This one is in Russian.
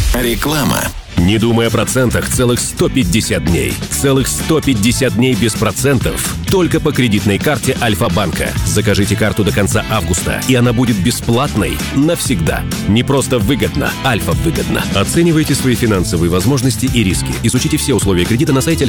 Реклама. Не думай о процентах целых 150 дней. Целых 150 дней без процентов. Только по кредитной карте Альфа-банка. Закажите карту до конца августа, и она будет бесплатной навсегда. Не просто выгодно, Альфа выгодно. Оценивайте свои финансовые возможности и риски. Изучите все условия кредита на сайте